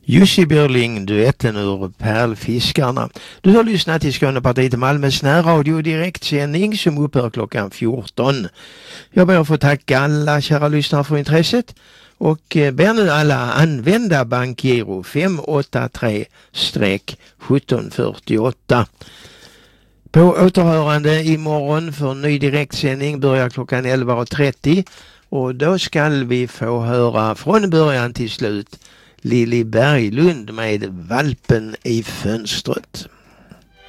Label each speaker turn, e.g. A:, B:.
A: Jussi Björling, duetten ur Pärlfiskarna. Du har lyssnat till Skånepartiet i Malmös närradio direktsändning som upphör klockan 14. Jag ber att få tacka alla kära lyssnare för intresset och ber nu alla använda bankgiro 583-1748. På återhörande imorgon för ny direktsändning börjar klockan 11.30 och då ska vi få höra från början till slut Lili Berglund med Valpen i fönstret.